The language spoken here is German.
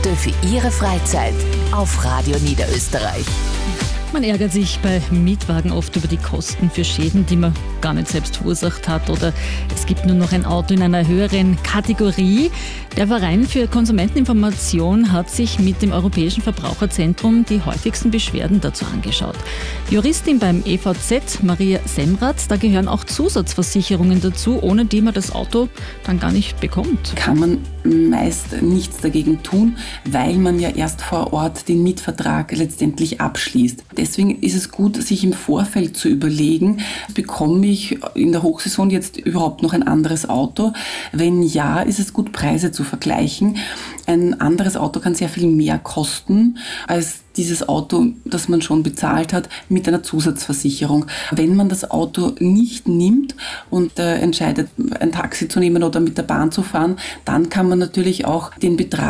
Angebote für Ihre Freizeit auf Radio Niederösterreich. Man ärgert sich bei Mietwagen oft über die Kosten für Schäden, die man gar nicht selbst verursacht hat, oder es gibt nur noch ein Auto in einer höheren Kategorie. Der Verein für Konsumenteninformation hat sich mit dem Europäischen Verbraucherzentrum die häufigsten Beschwerden dazu angeschaut. Juristin beim EVZ, Maria Semrath, da gehören auch Zusatzversicherungen dazu, ohne die man das Auto dann gar nicht bekommt. Kann man meist nichts dagegen tun, weil man ja erst vor Ort den Mietvertrag letztendlich abschließt. Deswegen ist es gut, sich im Vorfeld zu überlegen, bekomme ich in der Hochsaison jetzt überhaupt noch ein anderes Auto? Wenn ja, ist es gut, Preise zu vergleichen. Ein anderes Auto kann sehr viel mehr kosten als dieses Auto, das man schon bezahlt hat, mit einer Zusatzversicherung. Wenn man das Auto nicht nimmt und entscheidet, ein Taxi zu nehmen oder mit der Bahn zu fahren, dann kann man natürlich auch den Betrag